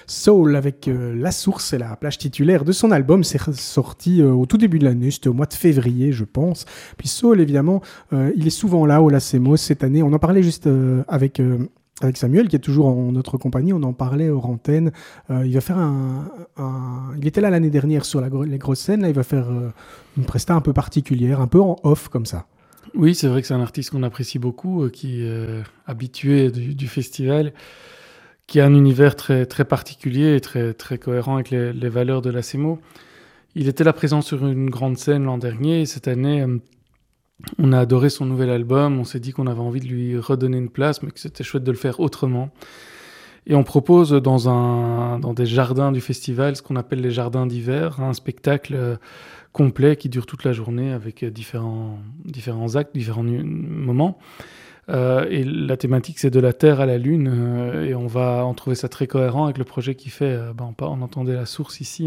Soul avec La Source, c'est la plage titulaire de son album. C'est sorti au tout début de l'année, c'était au mois de février, je pense. Puis Soul, évidemment, il est souvent là au Lacemos cette année. On en parlait juste avec Samuel, qui est toujours en notre compagnie. On en parlait hors antenne. Il va faire il était là l'année dernière sur les grosses scènes. Là, il va faire une presta un peu particulière, un peu en off comme ça. Oui, c'est vrai que c'est un artiste qu'on apprécie beaucoup, qui est habitué du festival, qui a un univers très, très particulier et très, très cohérent avec les valeurs de l'ACMO. Il était là présent sur une grande scène l'an dernier, et cette année, on a adoré son nouvel album. On s'est dit qu'on avait envie de lui redonner une place, mais que c'était chouette de le faire autrement. Et on propose dans des jardins du festival, ce qu'on appelle les jardins d'hiver, un spectacle complet qui dure toute la journée avec différents actes, différents moments. Et la thématique, c'est de la Terre à la Lune. Et on trouvait ça très cohérent avec le projet qu'il fait. On entendait La Source ici,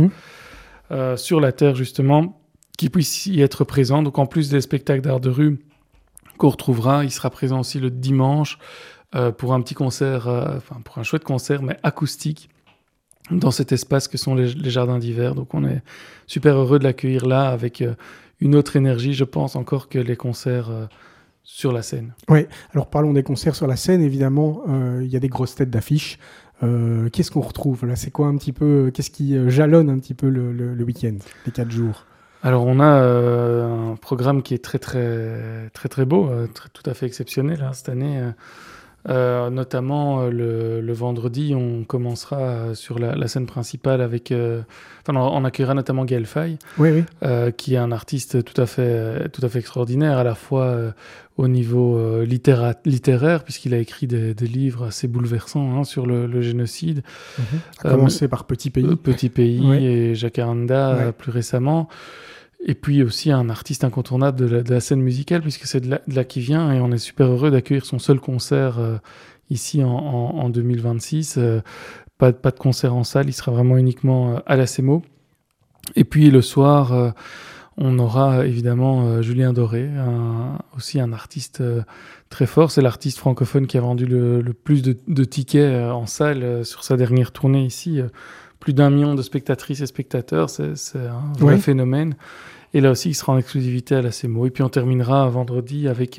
sur la Terre, justement, qui puisse y être présent. Donc, en plus des spectacles d'art de rue qu'on retrouvera, il sera présent aussi le dimanche pour un petit concert, pour un chouette concert, mais acoustique, dans cet espace que sont les jardins d'hiver. Donc, on est super heureux de l'accueillir là avec une autre énergie, je pense, encore que les concerts sur la scène. Oui, alors parlons des concerts sur la scène. Évidemment, il y a des grosses têtes d'affiches. Qu'est-ce qu'on retrouve là? C'est quoi un petit peu, qu'est-ce qui jalonne un petit peu le week-end, les 4 jours? Alors, on a un programme qui est très, très, très, très beau, tout à fait exceptionnel cette année. Notamment le vendredi, on commencera sur la scène principale avec... on accueillera notamment Gaël Faye, qui est un artiste tout à fait extraordinaire, à la fois au niveau littéraire, puisqu'il a écrit des livres assez bouleversants sur le génocide. A commencé par Petit Pays. Petit Pays et Jacaranda plus récemment. Et puis aussi un artiste incontournable de la scène musicale, puisque c'est de là qu'il vient, et on est super heureux d'accueillir son seul concert ici en 2026. Pas de concert en salle, il sera vraiment uniquement à l'ACMO. Et puis le soir, on aura évidemment Julien Doré, aussi un artiste très fort. C'est l'artiste francophone qui a vendu le plus de tickets en salle sur sa dernière tournée ici. Plus d'1 million de spectatrices et spectateurs, c'est un vrai phénomène. Et là aussi, il sera en exclusivité à l'ACMO. Et puis on terminera vendredi avec,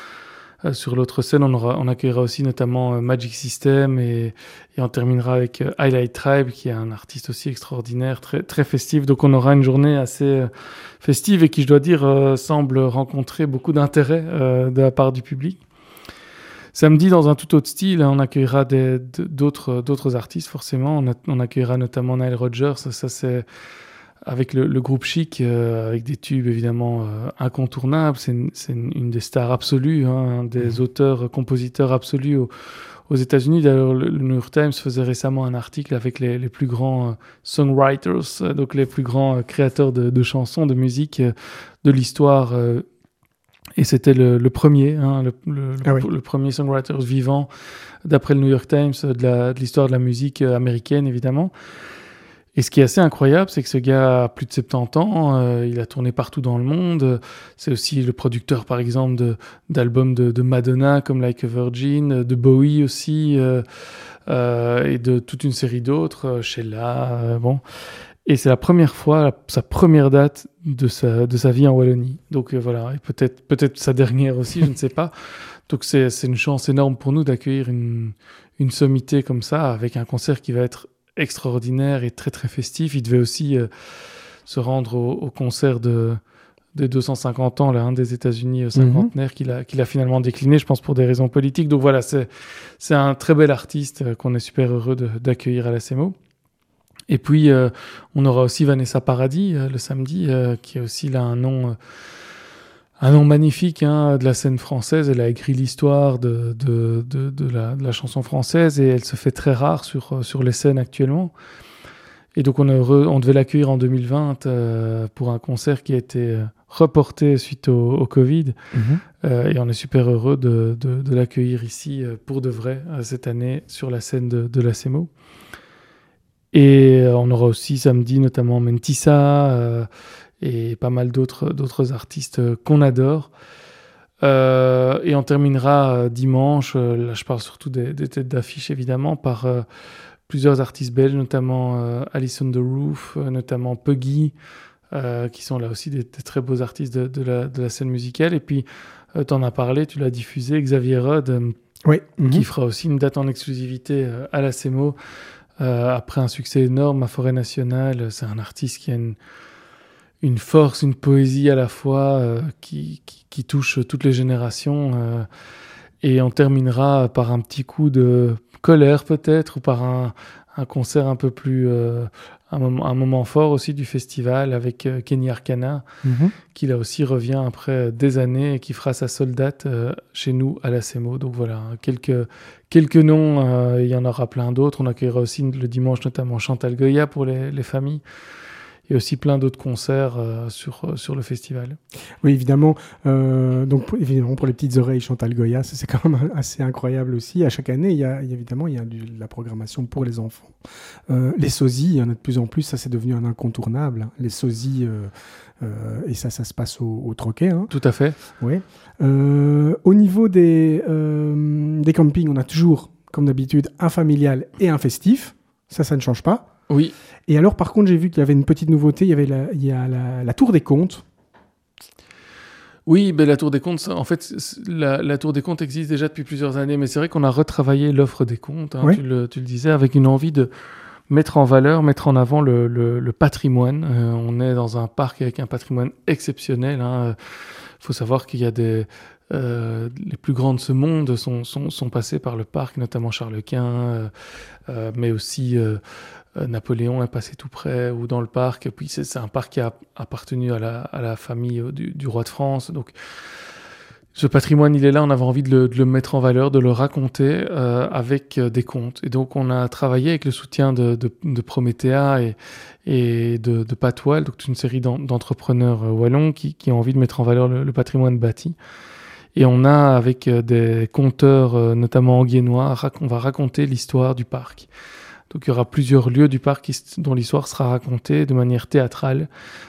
sur l'autre scène, on accueillera aussi notamment Magic System, et on terminera avec Highlight Tribe, qui est un artiste aussi extraordinaire, très, très festif. Donc on aura une journée assez festive et qui, je dois dire, semble rencontrer beaucoup d'intérêt de la part du public. Samedi, dans un tout autre style, on accueillera d'autres artistes, forcément. On accueillera notamment Nile Rodgers. Ça c'est avec le groupe Chic, avec des tubes évidemment incontournables. C'est une des stars absolues, des auteurs-compositeurs absolus aux États-Unis. D'ailleurs, le New York Times faisait récemment un article avec les plus grands songwriters, donc les plus grands créateurs de chansons, de musique de l'histoire. Et c'était le premier, le premier songwriter vivant, d'après le New York Times, de l'histoire de la musique américaine, évidemment. Et ce qui est assez incroyable, c'est que ce gars a plus de 70 ans, il a tourné partout dans le monde. C'est aussi le producteur, par exemple, d'albums de Madonna, comme Like a Virgin, de Bowie aussi, et de toute une série d'autres, Sheila, Et c'est la première fois, sa première date de sa vie en Wallonie. Donc voilà, et peut-être sa dernière aussi, je ne sais pas. Donc c'est une chance énorme pour nous d'accueillir une sommité comme ça, avec un concert qui va être extraordinaire et très très festif. Il devait aussi se rendre au concert des 250 ans des États-Unis cinquantenaire qu'il a finalement décliné, je pense pour des raisons politiques. Donc voilà, c'est un très bel artiste qu'on est super heureux d'accueillir à l'ACMO. Et puis on aura aussi Vanessa Paradis le samedi, qui a aussi là un nom magnifique de la scène française. Elle a écrit l'histoire de la chanson française, et elle se fait très rare sur les scènes actuellement. Et donc on est heureux, on devait l'accueillir en 2020 pour un concert qui a été reporté suite au Covid. Et on est super heureux de l'accueillir ici pour de vrai cette année sur la scène de l'ACMO. Et on aura aussi samedi notamment Mentissa, et pas mal d'autres artistes qu'on adore. Et on terminera dimanche, là je parle surtout des têtes d'affiche évidemment, par plusieurs artistes belges, notamment Alice on the Roof, notamment Puggy, qui sont là aussi des très beaux artistes de la scène musicale. Et puis, tu en as parlé, tu l'as diffusé, Xavier Rode, qui fera aussi une date en exclusivité à la CEMO. Après un succès énorme à Forêt Nationale, c'est un artiste qui a une force, une poésie à la fois qui touche toutes les générations. Et on terminera par un petit coup de colère peut-être, ou par un concert un peu plus... un moment fort aussi du festival avec Kenny Arcana, qui là aussi revient après des années et qui fera sa seule date chez nous à la CEMO. Donc voilà, quelques noms, il y en aura plein d'autres. On accueillera aussi le dimanche notamment Chantal Goya pour les familles. Et aussi plein d'autres concerts sur le festival. Oui, évidemment. Donc, évidemment, pour les petites oreilles, Chantal Goya, c'est quand même assez incroyable aussi. À chaque année, il y a de la programmation pour les enfants. Les sosies, il y en a de plus en plus. Ça, c'est devenu un incontournable. Les sosies, et ça se passe au Troquet. Hein. Tout à fait. Oui. Au niveau des campings, on a toujours, comme d'habitude, un familial et un festif. Ça ne change pas. Oui. Et alors, par contre, j'ai vu qu'il y avait une petite nouveauté. Il y a la Tour des Comptes. Oui, la Tour des Comptes, en fait, la Tour des Comptes existe déjà depuis plusieurs années, mais c'est vrai qu'on a retravaillé l'offre des comptes, hein, tu le disais, avec une envie de mettre en valeur, mettre en avant le patrimoine. On est dans un parc avec un patrimoine exceptionnel. Faut savoir qu'il y a les plus grands de ce monde sont passés par le parc, notamment Charles Quint, mais aussi... Napoléon est passé tout près ou dans le parc. Puis c'est un parc qui a appartenu à la famille du roi de France. Donc ce patrimoine, il est là. On avait envie de le mettre en valeur, de le raconter avec des contes. Et donc on a travaillé avec le soutien de Prométhéa et de Patoile, donc une série d'entrepreneurs wallons qui ont envie de mettre en valeur le patrimoine bâti. Et on a, avec des conteurs, notamment anguiennois, on va raconter l'histoire du parc. Donc il y aura plusieurs lieux du parc dont l'histoire sera racontée de manière théâtrale.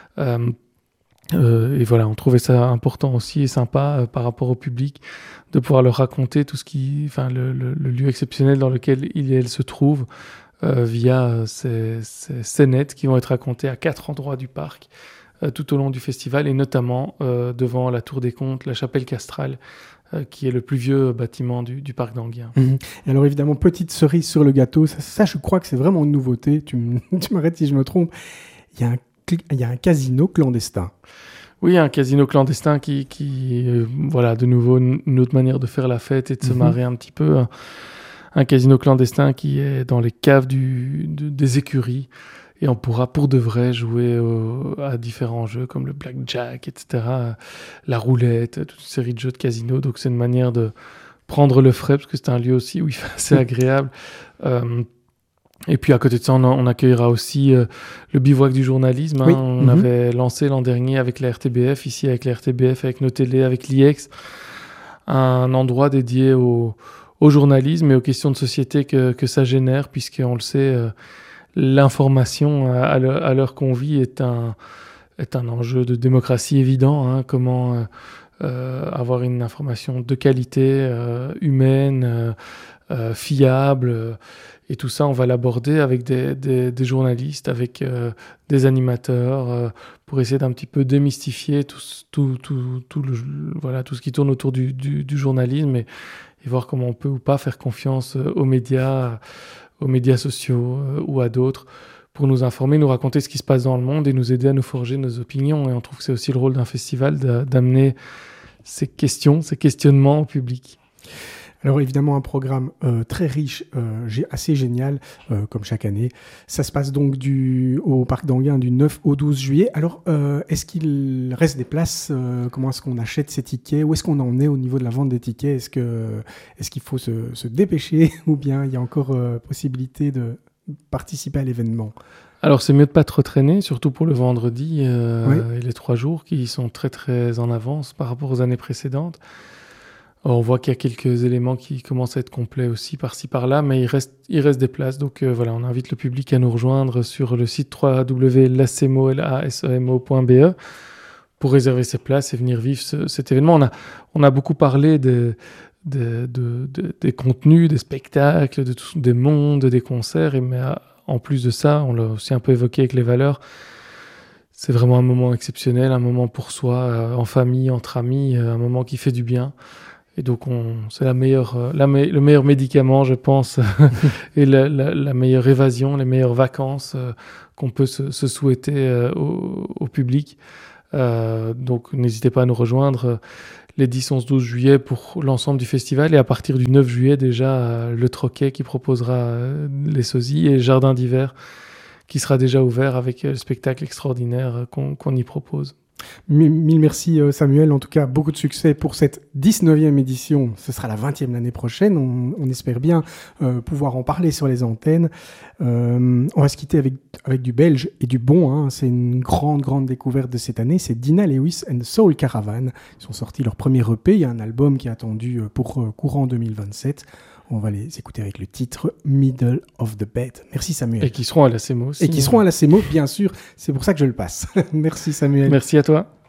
Et voilà, on trouvait ça important aussi et sympa par rapport au public de pouvoir leur raconter tout le lieu exceptionnel dans lequel il et elle se trouvent via ces scénettes qui vont être racontées à 4 endroits du parc tout au long du festival, et notamment devant la Tour des Comptes, la chapelle castrale, qui est le plus vieux bâtiment du parc d'Enghien. Et alors évidemment, petite cerise sur le gâteau, ça je crois que c'est vraiment une nouveauté, tu m'arrêtes si je me trompe, il y a un casino clandestin. Oui, un casino clandestin qui voilà, de nouveau une autre manière de faire la fête et de se marrer un petit peu. Un casino clandestin qui est dans les caves des écuries. Et on pourra pour de vrai jouer à différents jeux comme le blackjack, etc., la roulette, toute une série de jeux de casino. Donc c'est une manière de prendre le frais, parce que c'est un lieu aussi où il fait assez agréable. Et puis à côté de ça, on accueillera aussi le bivouac du journalisme. Oui. On avait lancé l'an dernier avec la RTBF, ici avec la RTBF, avec nos télés, avec l'IEX, un endroit dédié au journalisme et aux questions de société que ça génère, puisqu'on le sait... l'information à l'heure qu'on vit est un enjeu de démocratie évident. Hein. Comment avoir une information de qualité, humaine, fiable, et tout ça, on va l'aborder avec des journalistes, avec des animateurs, pour essayer d'un petit peu démystifier tout ce qui tourne autour du journalisme et voir comment on peut ou pas faire confiance aux médias sociaux ou à d'autres pour nous informer, nous raconter ce qui se passe dans le monde et nous aider à nous forger nos opinions. Et on trouve que c'est aussi le rôle d'un festival d'amener ces questionnements au public. Alors évidemment un programme très riche, assez génial, comme chaque année. Ça se passe donc au Parc d'Enghien du 9 au 12 juillet. Alors est-ce qu'il reste des places comment est-ce qu'on achète ces tickets? Où est-ce qu'on en est au niveau de la vente des tickets? Est-ce qu'il faut se dépêcher ou bien il y a encore possibilité de participer à l'événement? Alors c'est mieux de pas trop traîner, surtout pour le vendredi et les 3 jours qui sont très très en avance par rapport aux années précédentes. On voit qu'il y a quelques éléments qui commencent à être complets aussi par-ci par-là, mais il reste des places. Donc voilà, on invite le public à nous rejoindre sur le site www.lasemo.be pour réserver ses places et venir vivre cet événement. On a beaucoup parlé des contenus, des spectacles, des mondes, des concerts. Mais en plus de ça, on l'a aussi un peu évoqué avec les valeurs, c'est vraiment un moment exceptionnel, un moment pour soi, en famille, entre amis, un moment qui fait du bien. Et donc, c'est le meilleur médicament, je pense, et la meilleure évasion, les meilleures vacances qu'on peut se souhaiter au public. Donc, n'hésitez pas à nous rejoindre les 10, 11, 12 juillet pour l'ensemble du festival. Et à partir du 9 juillet, déjà, le Troquet qui proposera les sosies et Jardin d'hiver qui sera déjà ouvert avec le spectacle extraordinaire qu'on y propose. Mille merci Samuel, en tout cas beaucoup de succès pour cette 19e édition, ce sera la 20e l'année prochaine, on espère bien pouvoir en parler sur les antennes. On va se quitter avec du belge et du bon, hein. C'est une grande découverte de cette année, c'est Dina Lewis and Soul Caravan, ils ont sorti leur premier EP, il y a un album qui est attendu pour courant 2027. On va les écouter avec le titre Middle of the Bed. Merci Samuel. Et qui seront à la CEMO aussi. Et qui seront à la CEMO, bien sûr. C'est pour ça que je le passe. Merci Samuel. Merci à toi.